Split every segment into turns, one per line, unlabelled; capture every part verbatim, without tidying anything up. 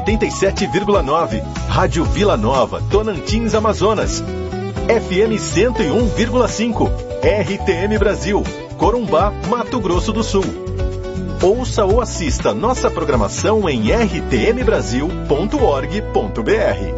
oitenta e sete vírgula nove. Rádio Vila Nova, Tonantins, Amazonas. F M cento e um vírgula cinco. R T M Brasil, Corumbá, Mato Grosso do Sul. Ouça ou assista nossa programação em r t m brasil ponto org ponto b r.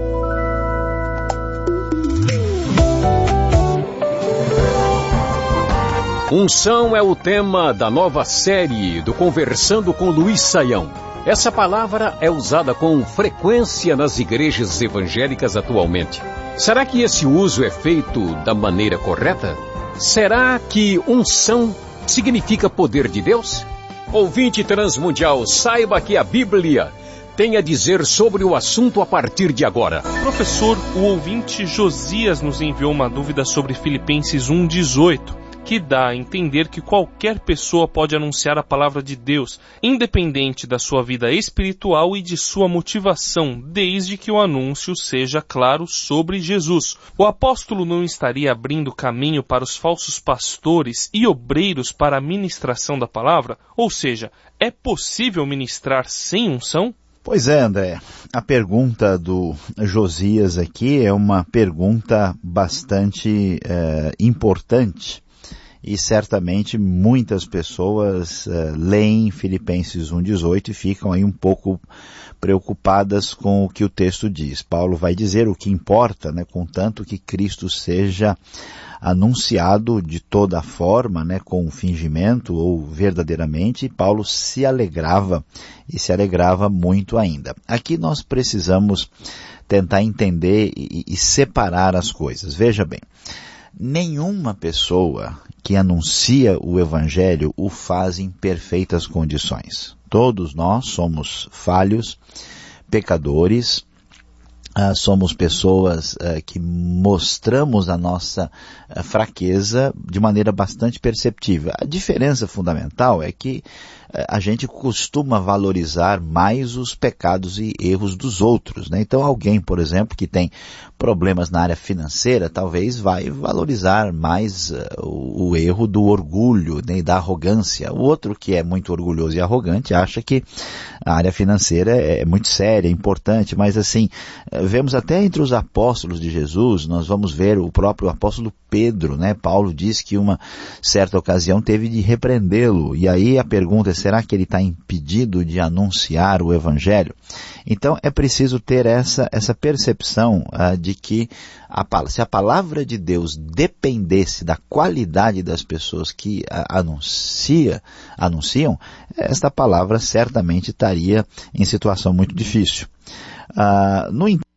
Unção é o tema da nova série do Conversando com Luiz Saião. Essa palavra é usada com frequência nas igrejas evangélicas atualmente. Será que esse uso é feito da maneira correta? Será que unção significa poder de Deus? Ouvinte transmundial, saiba que a Bíblia tem a dizer sobre o assunto a partir de agora.
Professor, o ouvinte Josias nos enviou uma dúvida sobre Filipenses um, dezoito, que dá a entender que qualquer pessoa pode anunciar a palavra de Deus, independente da sua vida espiritual e de sua motivação, desde que o anúncio seja claro sobre Jesus. O apóstolo não estaria abrindo caminho para os falsos pastores e obreiros para a ministração da palavra? Ou seja, é possível ministrar sem unção?
Pois é, André, a pergunta do Josias aqui é uma pergunta bastante é, importante. E certamente muitas pessoas uh, leem Filipenses um, dezoito e ficam aí um pouco preocupadas com o que o texto diz. Paulo vai dizer o que importa, né, contanto que Cristo seja anunciado de toda forma, né, com fingimento ou verdadeiramente, e Paulo se alegrava e se alegrava muito ainda. Aqui nós precisamos tentar entender e, e separar as coisas. Veja bem, nenhuma pessoa que anuncia o Evangelho o faz em perfeitas condições. Todos nós somos falhos, pecadores, uh, somos pessoas uh, que mostramos a nossa uh, fraqueza de maneira bastante perceptível. A diferença fundamental é que uh, a gente costuma valorizar mais os pecados e erros dos outros, né? Então alguém, por exemplo, que tem problemas na área financeira, talvez vai valorizar mais uh, o, o erro do orgulho, né, e da arrogância. O outro que é muito orgulhoso e arrogante acha que a área financeira é, é muito séria, é importante, mas assim, uh, vemos até entre os apóstolos de Jesus, nós vamos ver o próprio apóstolo Pedro, né? Paulo diz que uma certa ocasião teve de repreendê-lo, e aí a pergunta é, será que ele está impedido de anunciar o Evangelho? Então é preciso ter essa, essa percepção uh, de que a, se a palavra de Deus dependesse da qualidade das pessoas que uh, anuncia, anunciam, esta palavra certamente estaria em situação muito difícil. Uh, no entanto,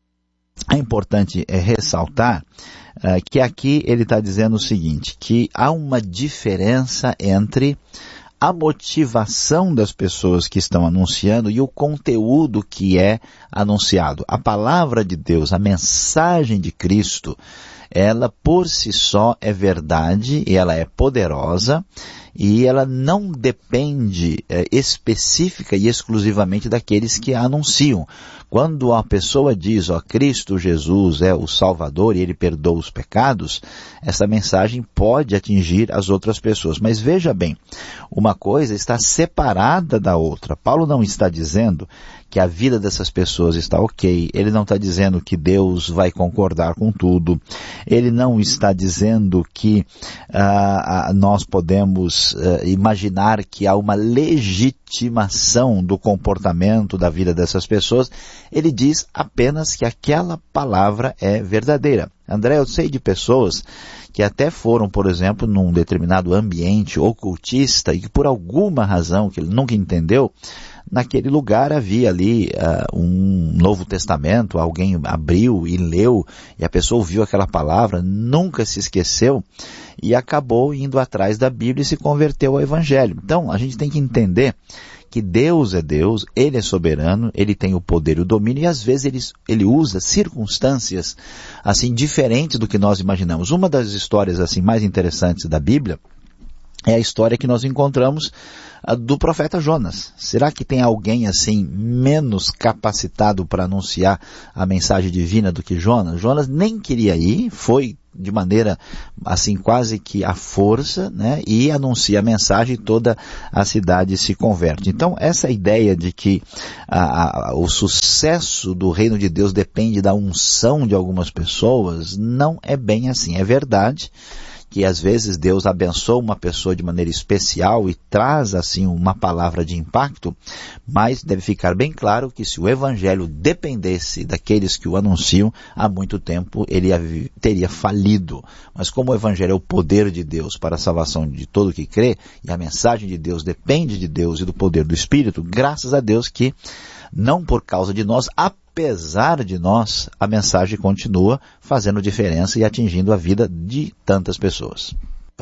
é importante é, ressaltar uh, que aqui ele está dizendo o seguinte, que há uma diferença entre a motivação das pessoas que estão anunciando e o conteúdo que é anunciado. A palavra de Deus, a mensagem de Cristo, ela por si só é verdade e ela é poderosa e ela não depende é, específica e exclusivamente daqueles que a anunciam. Quando a pessoa diz, ó, Cristo Jesus é o Salvador e Ele perdoa os pecados, essa mensagem pode atingir as outras pessoas. Mas veja bem, uma coisa está separada da outra. Paulo não está dizendo que a vida dessas pessoas está ok, ele não está dizendo que Deus vai concordar com tudo, ele não está dizendo que uh, nós podemos uh, imaginar que há uma legitimação do comportamento da vida dessas pessoas. Ele diz apenas que aquela palavra é verdadeira. André, eu sei de pessoas que até foram, por exemplo, num determinado ambiente ocultista e que por alguma razão que ele nunca entendeu, naquele lugar havia ali uh, um Novo Testamento, alguém abriu e leu, e a pessoa ouviu aquela palavra, nunca se esqueceu, e acabou indo atrás da Bíblia e se converteu ao Evangelho. Então, a gente tem que entender que Deus é Deus, Ele é soberano, Ele tem o poder e o domínio, e às vezes Ele, ele usa circunstâncias assim diferentes do que nós imaginamos. Uma das histórias assim mais interessantes da Bíblia é a história que nós encontramos uh, do profeta Jonas. Será que tem alguém assim menos capacitado para anunciar a mensagem divina do que Jonas? Jonas nem queria ir, foi de maneira, assim, quase que à força, né, e anuncia a mensagem e toda a cidade se converte. Então, essa ideia de que a, a, o sucesso do reino de Deus depende da unção de algumas pessoas, não é bem assim. É verdade que às vezes Deus abençoa uma pessoa de maneira especial e traz assim uma palavra de impacto, mas deve ficar bem claro que se o evangelho dependesse daqueles que o anunciam, há muito tempo ele teria falido. Mas como o evangelho é o poder de Deus para a salvação de todo que crê, e a mensagem de Deus depende de Deus e do poder do Espírito, graças a Deus que, não por causa de nós, apesar de nós, a mensagem continua fazendo diferença e atingindo a vida de tantas pessoas.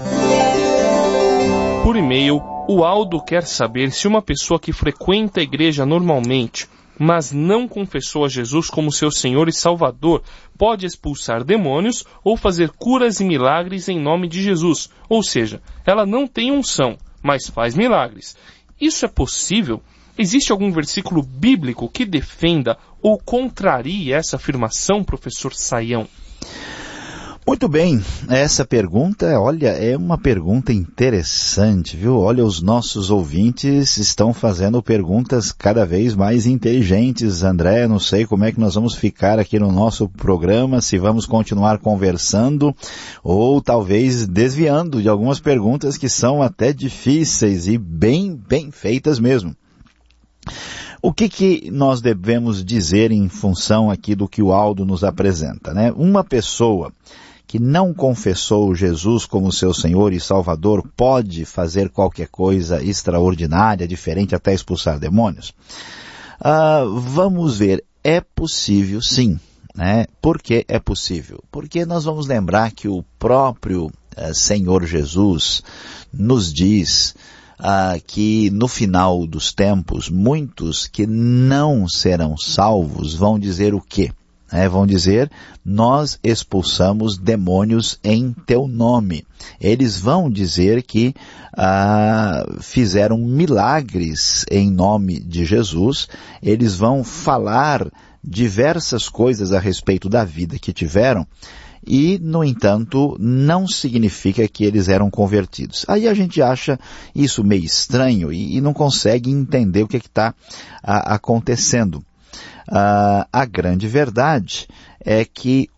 Por e-mail, o Aldo quer saber se uma pessoa que frequenta a igreja normalmente, mas não confessou a Jesus como seu Senhor e Salvador, pode expulsar demônios ou fazer curas e milagres em nome de Jesus. Ou seja, ela não tem unção, mas faz milagres. Isso é possível? Existe algum versículo bíblico que defenda ou contrarie essa afirmação, professor Saião?
Muito bem, essa pergunta, olha, é uma pergunta interessante, viu? Olha, os nossos ouvintes estão fazendo perguntas cada vez mais inteligentes. André, não sei como é que nós vamos ficar aqui no nosso programa, se vamos continuar conversando ou talvez desviando de algumas perguntas que são até difíceis e bem, bem feitas mesmo. O que que nós devemos dizer em função aqui do que o Aldo nos apresenta, né? Uma pessoa que não confessou Jesus como seu Senhor e Salvador pode fazer qualquer coisa extraordinária, diferente, até expulsar demônios? Ah, vamos ver, é possível sim, né? Por que é possível? Porque nós vamos lembrar que o próprio eh, Senhor Jesus nos diz Uh, que no final dos tempos, muitos que não serão salvos vão dizer o quê? É, vão dizer, nós expulsamos demônios em teu nome. Eles vão dizer que uh, fizeram milagres em nome de Jesus. Eles vão falar diversas coisas a respeito da vida que tiveram. E, no entanto, não significa que eles eram convertidos. Aí a gente acha isso meio estranho e, e não consegue entender o que está acontecendo. Ah, a grande verdade é que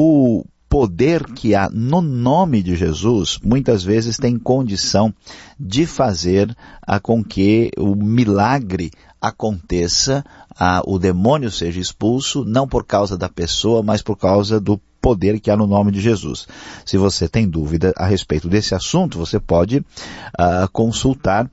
o poder que há no nome de Jesus, muitas vezes tem condição de fazer a, com que o milagre aconteça, a, o demônio seja expulso, não por causa da pessoa, mas por causa do poder que há no nome de Jesus. Se você tem dúvida a respeito desse assunto, você pode uh, consultar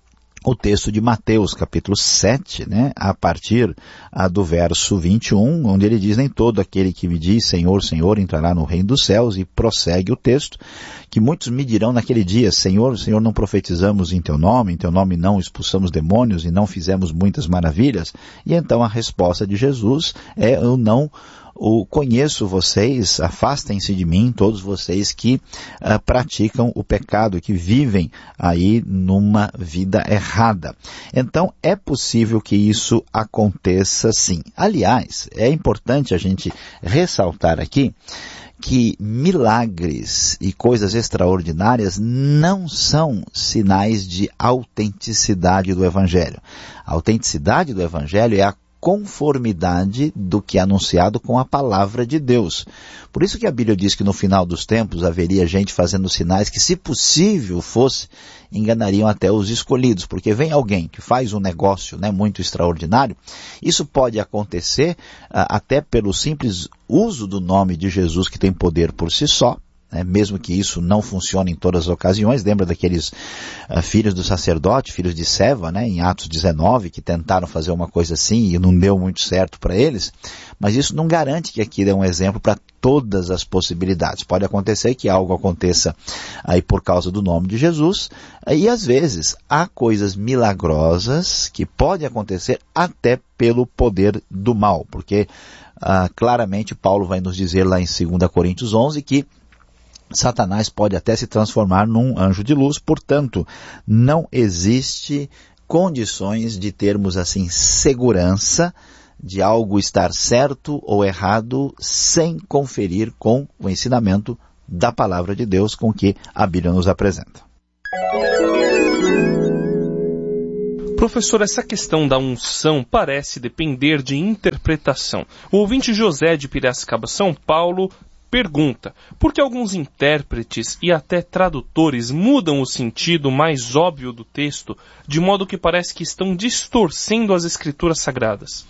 o texto de Mateus, capítulo sete, né, a partir uh, do verso vinte e um, onde ele diz, nem todo aquele que me diz Senhor, Senhor, entrará no reino dos céus, e prossegue o texto, que muitos me dirão naquele dia, Senhor, Senhor, não profetizamos em teu nome, em teu nome não expulsamos demônios e não fizemos muitas maravilhas? E então a resposta de Jesus é, eu não o conheço vocês, afastem-se de mim, todos vocês que uh, praticam o pecado, que vivem aí numa vida errada. Então, é possível que isso aconteça sim. Aliás, é importante a gente ressaltar aqui que milagres e coisas extraordinárias não são sinais de autenticidade do Evangelho. A autenticidade do Evangelho é a conformidade do que é anunciado com a palavra de Deus. Por isso que a Bíblia diz que no final dos tempos haveria gente fazendo sinais que, se possível fosse, enganariam até os escolhidos, porque vem alguém que faz um negócio, né, muito extraordinário. Isso pode acontecer uh, até pelo simples uso do nome de Jesus, que tem poder por si só, né, mesmo que isso não funcione em todas as ocasiões. Lembra daqueles uh, filhos do sacerdote, filhos de Seva, né, em Atos dezenove, que tentaram fazer uma coisa assim e não deu muito certo para eles, mas isso não garante que aquilo é um exemplo para todas as possibilidades. Pode acontecer que algo aconteça aí por causa do nome de Jesus, e às vezes há coisas milagrosas que podem acontecer até pelo poder do mal, porque uh, claramente Paulo vai nos dizer lá em dois Coríntios onze que Satanás pode até se transformar num anjo de luz. Portanto, não existe condições de termos assim segurança de algo estar certo ou errado sem conferir com o ensinamento da palavra de Deus com que a Bíblia nos apresenta.
Professor, essa questão da unção parece depender de interpretação. O ouvinte José de Piracicaba, São Paulo, pergunta: por que alguns intérpretes e até tradutores mudam o sentido mais óbvio do texto, de modo que parece que estão distorcendo as escrituras sagradas?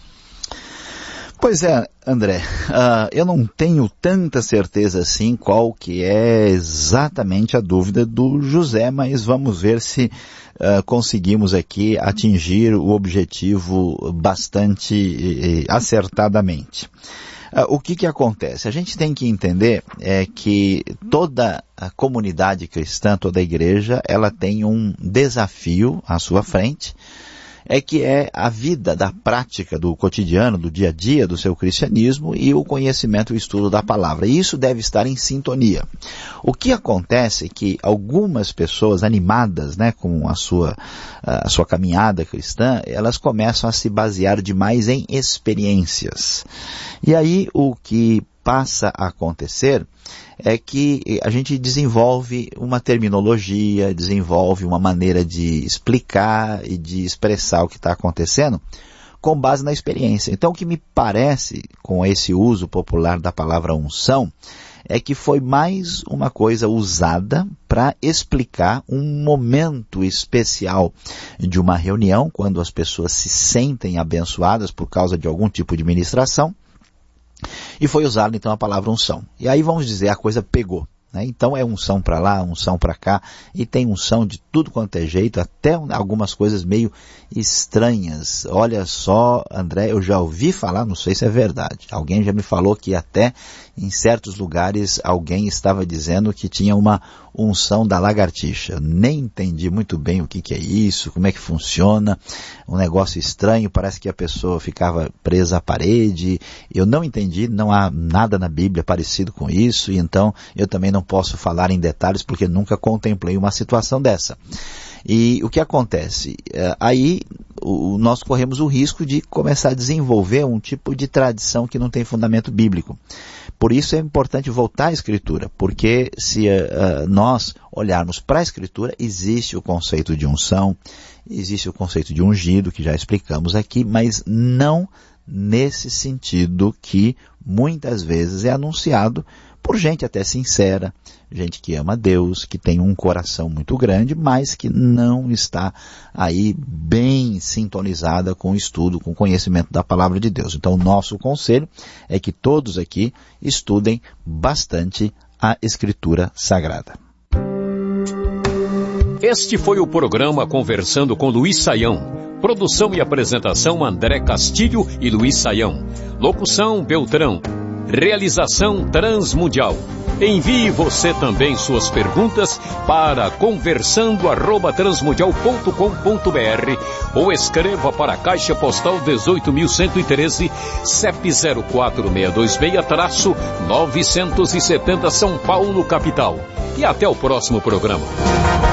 Pois é, André, uh, eu não tenho tanta certeza assim qual que é exatamente a dúvida do José, mas vamos ver se uh, conseguimos aqui atingir o objetivo bastante eh, acertadamente. Uh, o que que acontece? A gente tem que entender é que toda a comunidade cristã, toda a igreja, ela tem um desafio à sua frente, é que é a vida da prática do cotidiano, do dia a dia, do seu cristianismo e o conhecimento e o estudo da palavra. E isso deve estar em sintonia. O que acontece é que algumas pessoas animadas, né, com a sua, a sua caminhada cristã, elas começam a se basear demais em experiências. E aí o que passa a acontecer é que a gente desenvolve uma terminologia, desenvolve uma maneira de explicar e de expressar o que está acontecendo com base na experiência. Então o que me parece com esse uso popular da palavra unção é que foi mais uma coisa usada para explicar um momento especial de uma reunião, quando as pessoas se sentem abençoadas por causa de algum tipo de ministração. E foi usada então a palavra unção. E aí vamos dizer, a coisa pegou. Né? Então é unção para lá, unção para cá, e tem unção de tudo quanto é jeito, até algumas coisas meio estranhas. Olha só, André, eu já ouvi falar, não sei se é verdade, alguém já me falou que até em certos lugares alguém estava dizendo que tinha uma unção da lagartixa. Eu nem entendi muito bem o que, que é isso, como é que funciona, um negócio estranho, parece que a pessoa ficava presa à parede. Eu não entendi, não há nada na Bíblia parecido com isso, e então eu também não posso falar em detalhes porque nunca contemplei uma situação dessa. E o que acontece? Aí o, nós corremos o risco de começar a desenvolver um tipo de tradição que não tem fundamento bíblico. Por isso é importante voltar à Escritura, porque se uh, nós olharmos para a Escritura, existe o conceito de unção, existe o conceito de ungido, que já explicamos aqui, mas não nesse sentido que muitas vezes é anunciado por gente até sincera, gente que ama Deus, que tem um coração muito grande, mas que não está aí bem sintonizada com o estudo, com o conhecimento da palavra de Deus. Então o nosso conselho é que todos aqui estudem bastante a Escritura Sagrada.
Este foi o programa Conversando com Luiz Saião. Produção e apresentação André Castilho e Luiz Saião. Locução Beltrão. Realização Transmundial. Envie você também suas perguntas para conversando arroba transmundial ponto com ponto br ou escreva para a Caixa Postal dezoito mil cento e treze, C E P zero quatro seis dois seis, novecentos e setenta São Paulo, capital. E até o próximo programa.